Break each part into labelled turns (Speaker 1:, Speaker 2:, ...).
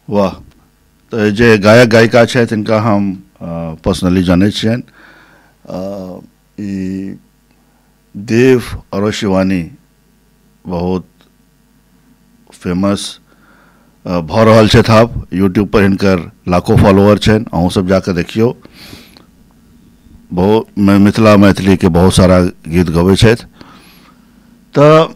Speaker 1: वाह. तो जे गायक गायिका छै तिनका हम पर्सनली जानै छियनि. ई देव और शिवानी बहुत फेमस भऽ रहल छथि. आब यूट्यूब पर हिनकर लाखों फॉलोअर छनि. अहूँ सब जाके देखियौ. बहुत मिथिला मैथिली के बहुत सारा गीत गबै छथि. तऽ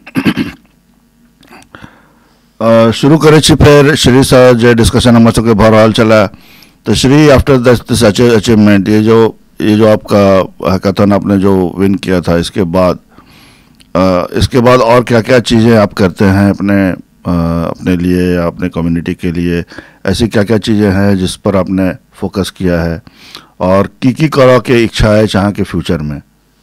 Speaker 1: शुरू करै छी फेर श्री सँ जे डिस्कशन हमर सबके भऽ रहल छलै. तो श्री, आफ्टर दिस अचीवमेंट, ये जो आपका हैकाथन आपने जो विन किया था, इसके बाद और क्या क्या चीज़ें आप करते हैं अपने लिए या अपने कम्युनिटी के लिए? ऐसी क्या क्या चीज़ें हैं जिस पर आपने फोकस किया है और की करो के इच्छा है चाह के फ्यूचर में?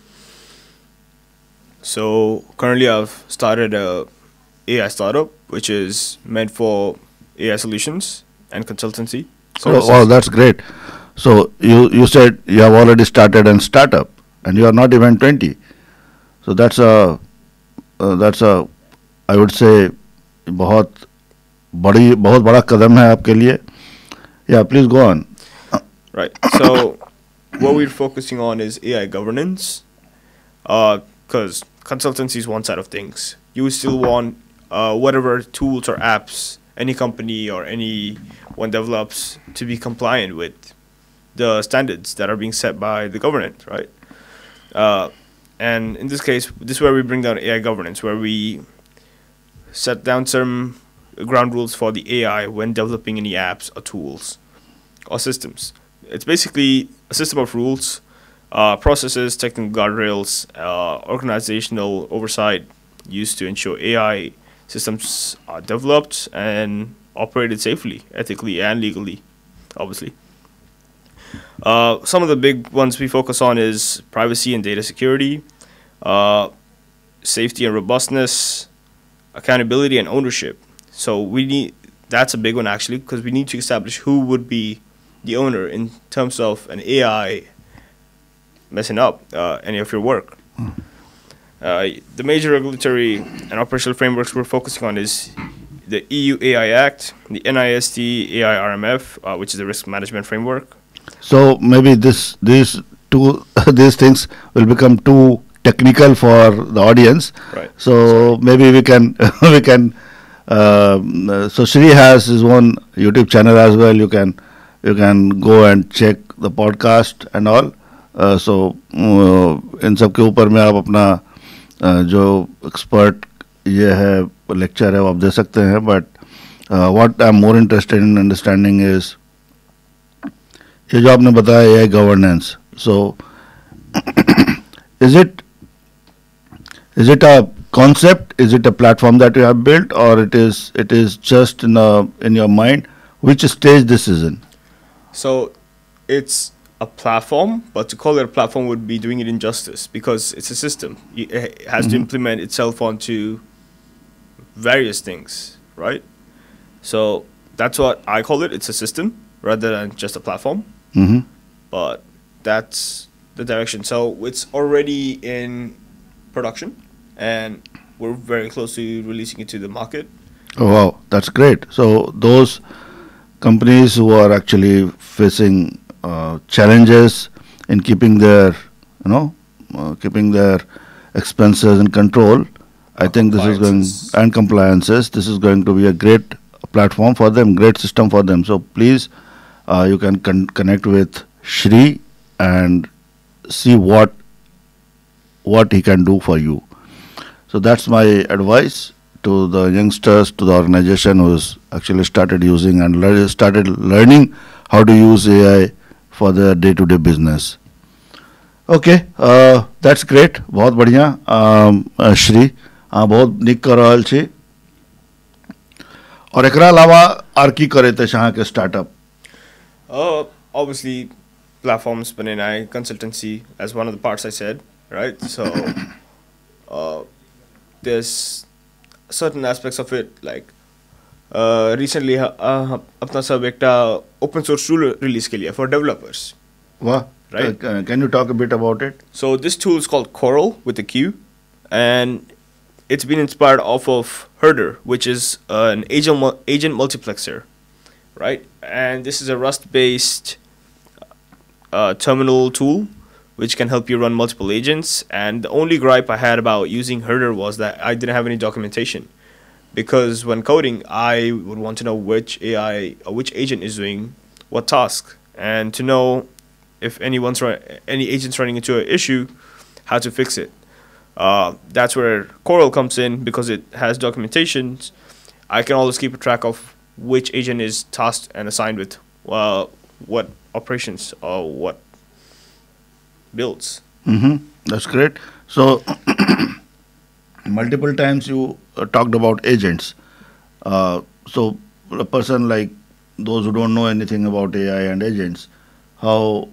Speaker 2: So currently I've started a AI startup which is meant for AI solutions and consultancy services.
Speaker 1: Wow, that's great. So you said you have already started a startup and you are not even 20. So that's a I would say बहुत बड़ा कदम है आपके लिए. Yeah, please go on.
Speaker 2: Right. So what we're focusing on is AI governance. Because consultancy is one side of things. You still want whatever tools or apps any company or anyone develops to be compliant with the standards that are being set by the government, right? And in this case, this is where we bring down AI governance, where we set down some ground rules for the AI when developing any apps or tools or systems. It's basically a system of rules, processes, technical guardrails, organizational oversight used to ensure AI systems are developed and operated safely, ethically, and legally, obviously. Some of the big ones we focus on is privacy and data security, safety and robustness, accountability and ownership. So that's a big one actually, because we need to establish who would be the owner in terms of an AI messing up any of your work. The major regulatory and operational frameworks we're focusing on is the EU AI Act, the NIST AI RMF, which is the risk management framework.
Speaker 1: So maybe these these things will become too technical for the audience.
Speaker 2: Right.
Speaker 1: So maybe we can we can. So Shri has his own YouTube channel as well. You can go and check the podcast and all. So इन सब के ऊपर में आप अपना जो expert ये है lecture है वो आप दे सकते हैं. But what I am more interested in understanding is ये जो आपने बताया AI governance. So is it a concept, is it a platform that you have built, or it is just in your mind? Which stage this is in?
Speaker 2: So it's a platform, but to call it a platform would be doing it injustice, because it's a system. It has to implement itself onto various things, right? So that's what I call it. It's a system rather than just a platform. But that's the direction. So it's already in production and we're very close to releasing it to the market.
Speaker 1: Oh wow, that's great. So those companies who are actually facing challenges in keeping their keeping their expenses in control, I think this is going, and compliances, this is going to be a great platform for them, great system for them. So please you can connect with Shri and see what he can do for you. So that's my advice to the youngsters, to the organization who's actually started using and started learning how to use AI for their day-to-day business. Okay, that's great. बहुत बढ़िया. श्री बहुत निक कर रहल छी. और एकरा अलावा are की करे ते चाह के startup?
Speaker 2: Obviously platforms, but in consultancy as one of the parts I said, right? So there's certain aspects of it, like recently अपना सब एक open source tool release के लिए for developers.
Speaker 1: Wow.
Speaker 2: Right?
Speaker 1: Can you talk a bit about it?
Speaker 2: So this tool is called Coral with a Q, and it's been inspired off of Herder, which is an agent multiplexer. right? And this is a Rust-based terminal tool which can help you run multiple agents. And the only gripe I had about using Herder was that I didn't have any documentation. Because when coding, I would want to know which AI or which agent is doing what task, and to know if any agent's running into an issue, how to fix it. That's where Coral comes in because it has documentation. I can always keep a track of which agent is tasked and assigned with what operations or what builds.
Speaker 1: That's great. So, multiple times you talked about agents. So, a person like those who don't know anything about AI and agents, how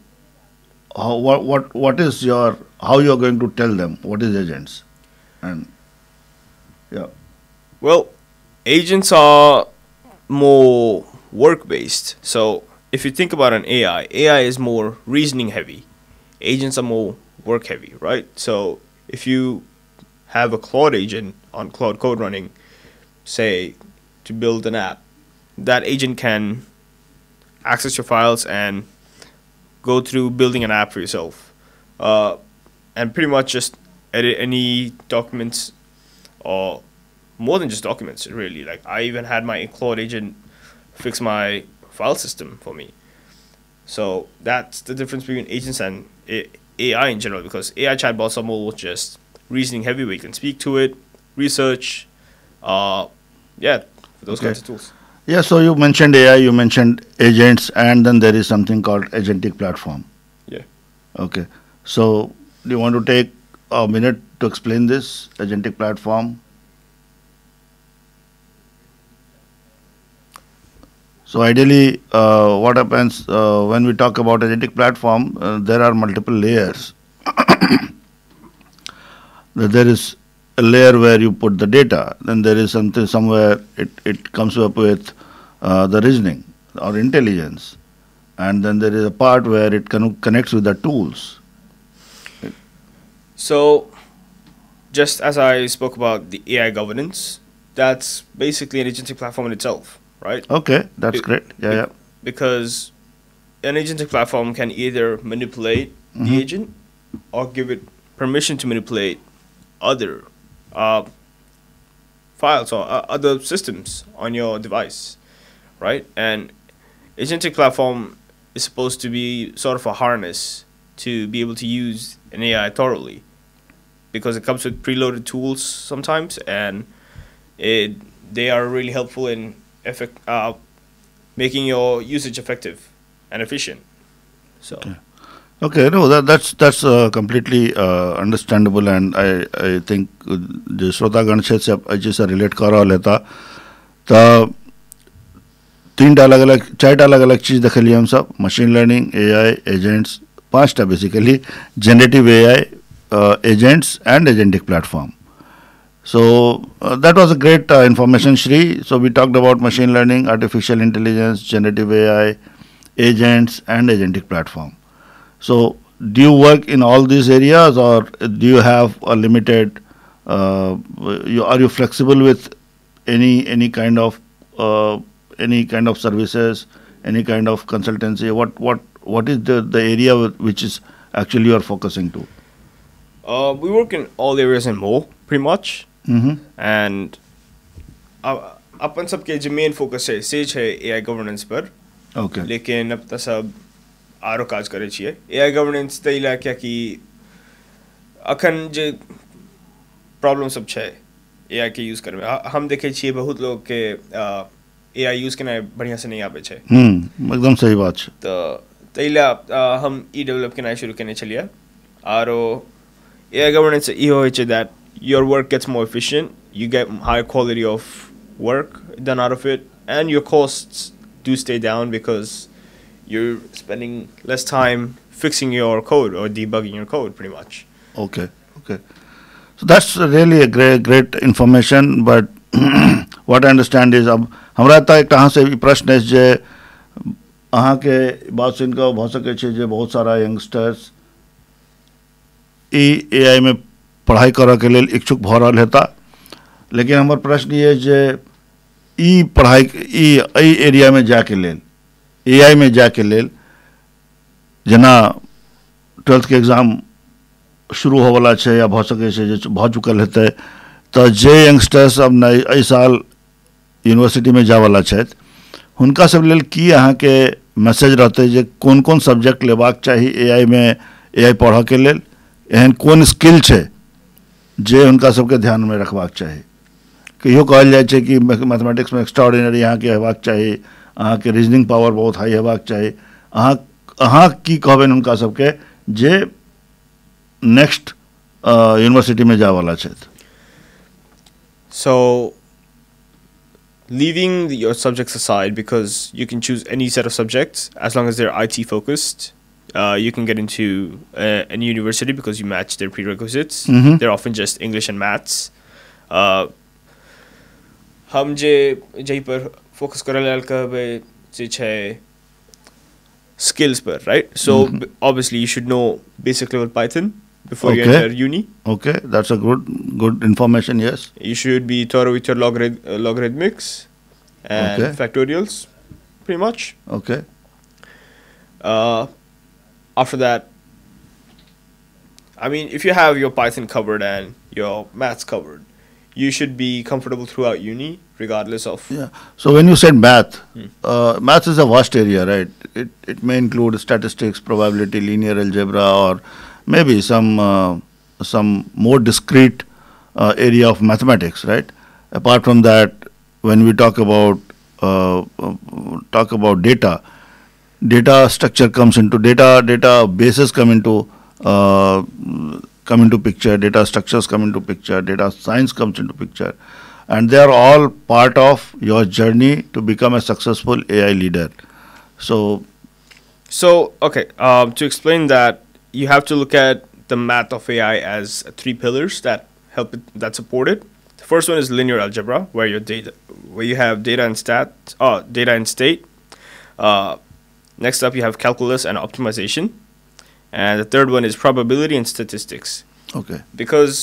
Speaker 1: what is your how you are going to tell them what is agents, and yeah.
Speaker 2: Well, agents are more work based. So if you think about an AI is more reasoning heavy. Agents are more work heavy, right? So if you have a Claude agent on Claude Code running, say, to build an app, that agent can access your files and go through building an app for yourself, and pretty much just edit any documents, or more than just documents, really. Like, I even had my Claude agent fix my file system for me. So that's the difference between agents and AI in general, because AI chatbots are more just reasoning heavy, where you can speak to it, research, those
Speaker 1: Okay.
Speaker 2: kinds of tools.
Speaker 1: Yeah, so you mentioned AI, you mentioned agents, and then there is something called agentic platform.
Speaker 2: Yeah.
Speaker 1: Okay. So, do you want to take a minute to explain this agentic platform? So, ideally, what happens when we talk about agentic platform, there are multiple layers. There is a layer where you put the data, then there is something somewhere it comes up with the reasoning or intelligence, and then there is a part where it connects with the tools.
Speaker 2: So, just as I spoke about the AI governance, that's basically an agentic platform in itself, right?
Speaker 1: Okay, that's
Speaker 2: Be-
Speaker 1: great. Yeah,
Speaker 2: be-
Speaker 1: yeah.
Speaker 2: Because an agentic platform can either manipulate the agent or give it permission to manipulate other uh, files or other systems on your device, right? And agentic platform is supposed to be sort of a harness to be able to use an AI thoroughly, because it comes with preloaded tools sometimes, and they are really helpful in making your usage effective and efficient. So.
Speaker 1: Okay, no, that's completely understandable, and I think जो श्रोतागण से अच्छे से relate कर रहा लेता तो तीनटा अलग अलग चारटा अलग अलग चीज़ देखलिए हम सब machine learning AI agents पांचटा basically generative AI agents and agentic platform. So that was a great information, Shri. So we talked about machine learning, artificial intelligence, generative AI, agents, and agentic platform. So do you work in all these areas, or do you have a limited? Are you flexible with any kind of services, any kind of consultancy? What is the area which is actually you are focusing to?
Speaker 2: We work in all areas and more, pretty much.
Speaker 1: Mm-hmm.
Speaker 2: And अपन सबके जो main focus है says है AI governance पर,
Speaker 1: Okay.
Speaker 2: लेकिन अब तो सब आरो काज करे छिए एआई गवर्नेंस तैला क्या कि अखन जे प्रॉब्लम सब छै एआई के यूज करमे हम देखे छिए बहुत लोग के एआई यूज करना बढ़िया से नहीं आवे छै।
Speaker 1: एकदम सही बात छै।
Speaker 2: तो तैला हम ई डेवलप करना शुरू करने छलिए आरो AI governance is that your work gets more efficient, you get higher quality of work done out of it, and your costs do stay down because you're spending less time fixing your code or debugging your code, pretty much.
Speaker 1: Okay. So that's really a great information. But what I understand is अब हमरा ता एक तरह से प्रश्न है जे अहाँ के बात सुन के भ सके छै जे बहुत सारा यंगस्टर्स एआई में पढ़ाई करऽ के लेल इच्छुक भ रहल हेता, लेकिन हमर प्रश्न ये जे ई पढ़ाई ई एरिया में जाके लेल एआई में जाके लेल जेना 12th के एग्जाम शुरू होवला छै या भ सके छै जे भ चुकल हेतै तो जे यंगस्टर्स अब नई एहि साल यूनिवर्सिटी में जावला छथि हुनका सब लेल की अहाँ के मैसेज रहते जे कोन कोन सब्जेक्ट लेबाक चाही एआई में एआई पढ़ऽ के लेल एहन कोन स्किल छै जे हुनका सबके ध्यान में रखबाक चाही कहियो कहल जाय छै कि मैथमेटिक्स में एक्स्ट्राऑर्डिनरी अहाँ के हेबाक चाही अहाँ के रीजनिंग पावर बहुत हाई हेबाक चाही अहाँ की कहबनि हुनका सबके जे नेक्स्ट यूनिवर्सिटी में जावला छथि
Speaker 2: So, leaving your subjects aside, because you can choose any set of subjects as long as they're IT focused. You can get into any university because you match their prerequisites. They're often just English and maths. हम जे पर focus करल लेल कहबे जे छै skills पर, right? So obviously you should know basic level Python before you enter uni.
Speaker 1: Okay, that's a good information. Yes,
Speaker 2: you should be thorough with your logarithmics and factorials, pretty much.
Speaker 1: Okay.
Speaker 2: After that, I mean, if you have your Python covered and your maths covered, you should be comfortable throughout uni, regardless of.
Speaker 1: Yeah. So when you said math, math is a vast area, right? It may include statistics, probability, linear algebra, or maybe some more discrete area of mathematics, right? Apart from that, when we talk about data structure comes into data bases come into picture, data structures come into picture, data science comes into picture, and they are all part of your journey to become a successful AI leader. So
Speaker 2: okay, to explain that, you have to look at the math of AI as 3 pillars that support it. The first one is linear algebra, where you have data and state. Next up, you have calculus and optimization, and the third one is probability and statistics.
Speaker 1: Okay.
Speaker 2: Because,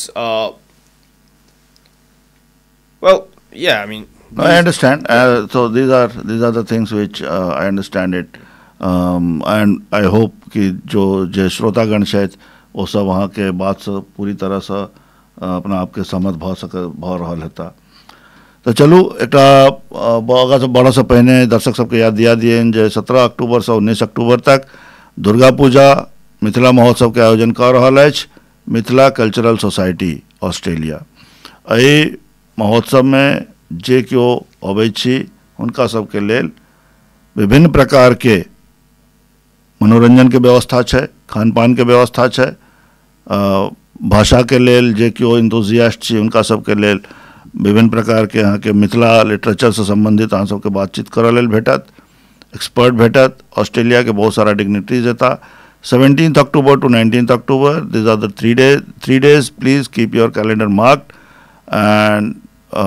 Speaker 2: well, yeah, I mean.
Speaker 1: No, I understand. So these are the things which I understand it. And I hope कि जो श्रोतागण शायद वो सब वहाँ के बात से पूरी तरह से अपना आपके सहमत भ रहल हेता तो चलू एक आगा से बढ़ा से पहले दर्शक सबके याद दिया दिए जे 17 अक्टूबर से 19 अक्टूबर तक दुर्गा पूजा मिथिला महोत्सव के आयोजन कर रहल अछि मिथिला कल्चरल सोसाइटी ऑस्ट्रेलिया एहि महोत्सव में जे केओ अबै छी हुनका सबके लेल विभिन्न प्रकार के मनोरंजन के व्यवस्था है खान पान के व्यवस्था है भाषा के लेल जे केओ इंथुजियास्ट छी उनका सबके लेल विभिन्न प्रकार के यहाँ के मिथिला लिटरेचर से संबंधित अहाँ सबके बातचीत करऽ लेल भेटत एक्सपर्ट भेटत ऑस्ट्रेलिया के बहुत सारा डिग्निटरीज एता 17th October to 19th October. These are the 3 days. Please keep your calendar marked and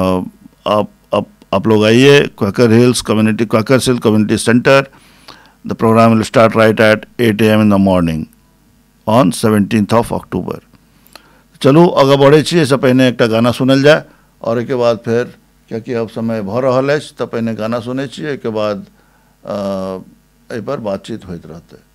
Speaker 1: आप लोग आइए Quaker hills community centre. The program will start right at 8 a.m. in the morning on 17th of October. चलो आगे बढ़े छी इससे पहले एक गाना सुनल जाए और एक बाद फिर क्योंकि अब समय भ रहल अछि तो पहले गाना सुने छी एक बाद एहि पर बातचीत होइत रहते.